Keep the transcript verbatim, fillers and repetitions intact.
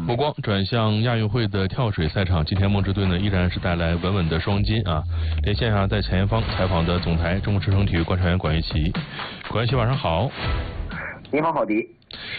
目光转向亚运会的跳水赛场，今天梦之队呢依然是带来稳稳的双金啊！连线上在前方采访的总台中国之声体育观察员管玉琪，管玉琪晚上好。 你好，郝迪。